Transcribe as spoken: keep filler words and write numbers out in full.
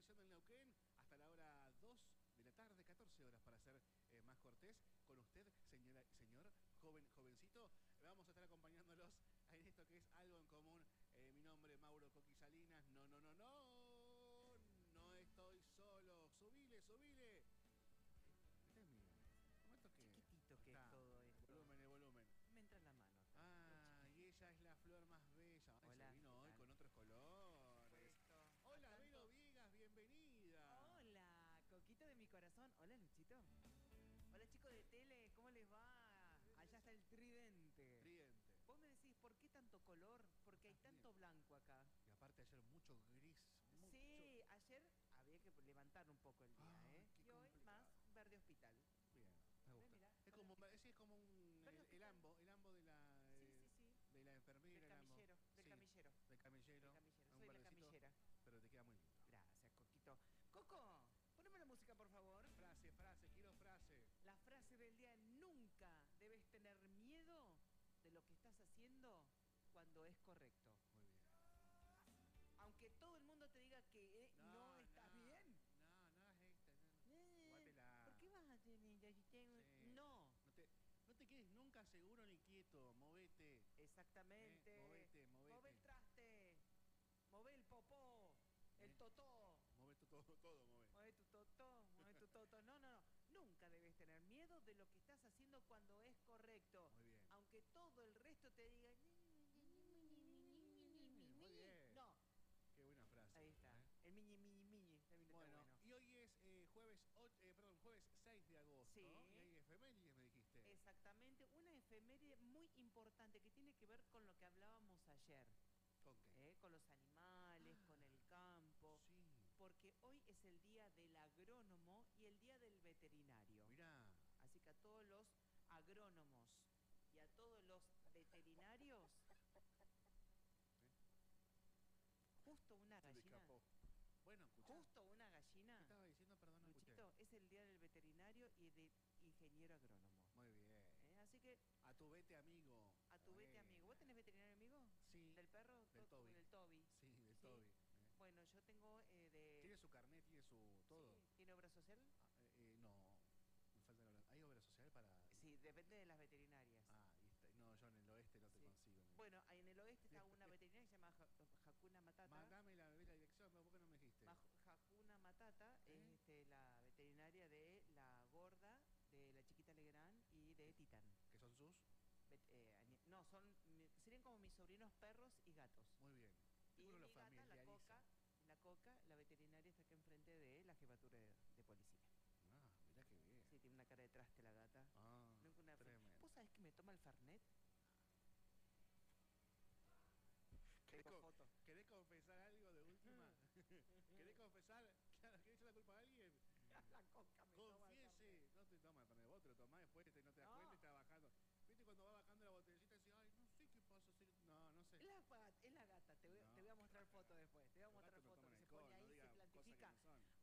dirección del Neuquén, hasta la hora dos de la tarde, catorce horas para ser eh, más cortés. Con usted, señora, señor, joven, jovencito, vamos a estar acompañándolos en esto que es algo en común. Eh, mi nombre es Mauro Coqui Salinas. No, no, no, no, no estoy solo. Subile, subile. Este es mío. ¿Cómo esto que Chiquitito que está? es todo esto. El volumen, el volumen. Me entra en la mano. Ah, y ella es la flor más bella. Ay, Hola, se vino hoy tal? con otros colores. Hola, tanto... Vero Viegas, bienvenida. Hola, Coquito de mi corazón. Hola, Luchito. Hola, chicos de tele, ¿cómo les va? Allá está el tridente. Tridente. Vos me decís, ¿por qué tanto color? Porque hay tanto bien. blanco acá. Y aparte ayer mucho gris. Mucho... Sí, ayer había que levantar un poco el día, Ay, ¿eh? qué Y hoy complicado. más verde hospital. Bien, me gusta. Mirá, es como, ese es como un el, el ambo, el ambo de la sí, eh, sí, sí. de la enfermera, Del el ambo. camillero, del Sí, camillero. del camillero. Del camillero. Un Soy la verdecito, camillera. pero te queda muy lindo. Gracias, Coquito. Coco, poneme la música, por favor. Frase, frase, quiero frase. La frase del día: nunca debes tener miedo de lo que estás haciendo cuando es correcto. Muy bien. Aunque todo el mundo te diga que eh, no, no estás no, bien. No, no es esta. No, no. Eh, ¿Por qué vas a tener? Sí. No. No te, no te quedes nunca seguro ni quieto. Movete. Exactamente. Eh, movete, movete. Move el traste. Move el popó. El Eh. totó. Move tu todo, todo, move. Mueve tu totó, mueve tu totó. No, no, no. Nunca debes tener miedo de lo que estás haciendo cuando es correcto. Muy bien. Aunque todo el resto te diga... Muy bien. No. Qué buena frase. Ahí está. ¿Eh? El miñi, miñi, miñi. También Bueno, está bueno. y hoy es eh, jueves, ocho, eh, perdón, jueves seis de agosto. Sí. Y hay efemérides, me dijiste. Exactamente. Una efeméride muy importante que tiene que ver con lo que hablábamos ayer. ¿Con qué? ¿Eh? Con los animales, ah, con el campo. Sí. Porque hoy es el día del agrónomo y el día del veterinario. Mirá. Así que a todos los agrónomos y a todos los veterinarios, ¿eh? Justo una gallina. Bueno, escuchá. Justo una gallina. ¿Qué estaba diciendo? Perdón, no Luchito, escuché. es el día del veterinario y del ingeniero agrónomo. Muy bien. ¿Eh? Así que... A tu vete amigo. A tu vete amigo. ¿Vos tenés veterinario amigo? Sí. ¿Del perro? Del Toby. Del Toby. Sí, del ¿Sí? Toby. Bueno, yo tengo eh, de... ¿Tiene su carnet? ¿Tiene su todo? Sí. ¿Tiene obra social? Ah, eh, eh, no. Me falta la obra. ¿Hay obra social para...? Sí, depende de las veterinarias. Ah, y está. No, yo en el oeste no te sí. consigo. En el... Bueno, en el oeste está una veterinaria que se llama Hakuna Matata. Mandame la, la dirección, ¿por qué no me dijiste? Hakuna Matata ¿Eh? es este, la veterinaria de la Gorda, de la Chiquita Legrand y de Titán. ¿Qué son sus? Bet eh, no, son serían como mis sobrinos perros y gatos. Muy bien. Y mi gata, la Coca, la Coca, la veterinaria está acá enfrente de la jefatura de, de policía. Ah, mirá qué bien. Sí, tiene una cara de traste la gata. Ah, una tremendo. ¿Vos sabés que me toma el Fernet? ¿Querés, con, ¿Querés confesar algo de última? ¿Querés confesar? Claro, ¿querés echar la culpa a alguien? La Coca me Confiese. Toma no te toma el Fernet, vos te lo tomás después y no te das no. cuenta y está bajando. ¿Viste cuando va bajando la botellita y decís, ay, no sé qué pasa? No, no sé. Es la, es la gata, te voy, no. te voy a mostrar fotos después. Te voy a mostrar fotos que se pone ahí, no se plantifica. No